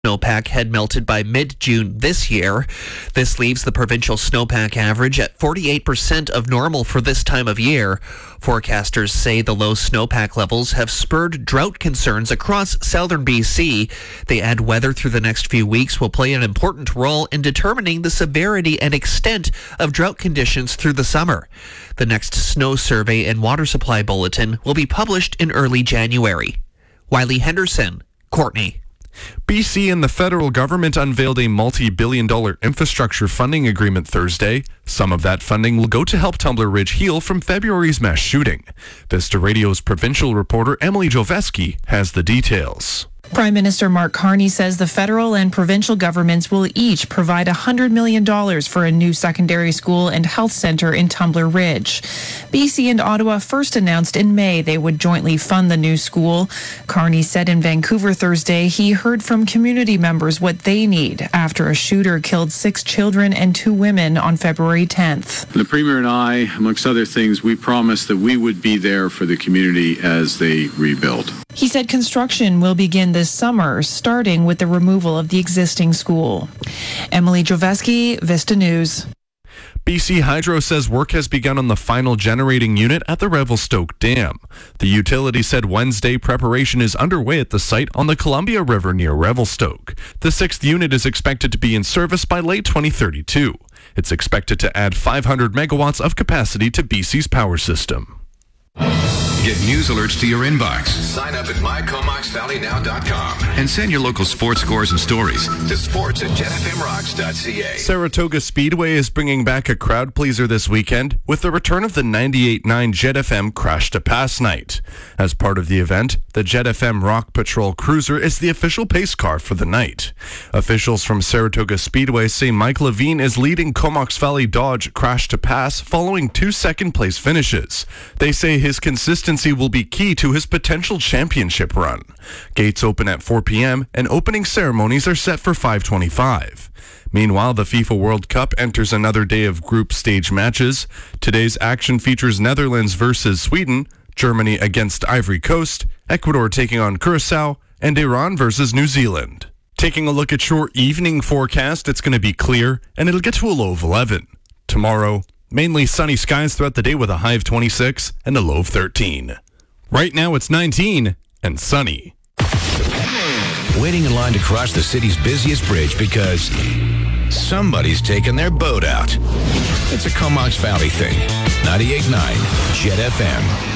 Snowpack had melted by mid-June this year. This leaves the provincial snowpack average at 48% of normal for this time of year. Forecasters say the low snowpack levels have spurred drought concerns across southern BC. They add weather through the next few weeks will play an important role in determining the severity and extent of drought conditions through the summer. The next snow survey and water supply bulletin will be published in early January. Wiley Henderson, Courtney. BC and the federal government unveiled a multi-billion-dollar infrastructure funding agreement Thursday. Some of that funding will go to help Tumbler Ridge heal from February's mass shooting. Vista Radio's provincial reporter Emily Joveski has the details. Prime Minister Mark Carney says the federal and provincial governments will each provide $100 million for a new secondary school and health centre in Tumbler Ridge. BC and Ottawa first announced in May they would jointly fund the new school. Carney said in Vancouver Thursday he heard from community members what they need after a shooter killed 6 children and 2 women on February 10th. The Premier and I, amongst other things, we promised that we would be there for the community as they rebuild. He said construction will begin this summer, starting with the removal of the existing school. Emily Joveski, Vista News. BC Hydro says work has begun on the final generating unit at the Revelstoke Dam. The utility said Wednesday preparation is underway at the site on the Columbia River near Revelstoke. The 6th unit is expected to be in service by late 2032. It's expected to add 500 megawatts of capacity to BC's power system. Get news alerts to your inbox. Sign up at mycomoxvalleynow.com and send your local sports scores and stories to sports@jetfmrocks.ca. Saratoga Speedway is bringing back a crowd pleaser this weekend with the return of the 98.9 Jet FM Crash to Pass night. As part of the event, the Jet FM Rock Patrol Cruiser is the official pace car for the night. Officials from Saratoga Speedway say Mike Levine is leading Comox Valley Dodge Crash to Pass following 2 second-place finishes. They say his consistency will be key to his potential championship run. Gates open at 4 p.m. and opening ceremonies are set for 5:25. Meanwhile, the FIFA World Cup enters another day of group stage matches. Today's action features Netherlands versus Sweden, Germany against Ivory Coast, Ecuador taking on Curacao, and Iran versus New Zealand. Taking a look at your evening forecast, it's going to be clear, and it'll get to a low of 11. Tomorrow, mainly sunny skies throughout the day with a high of 26 and a low of 13. Right now it's 19 and sunny. Waiting in line to cross the city's busiest bridge because somebody's taking their boat out. It's a Comox Valley thing. 98.9 Jet FM.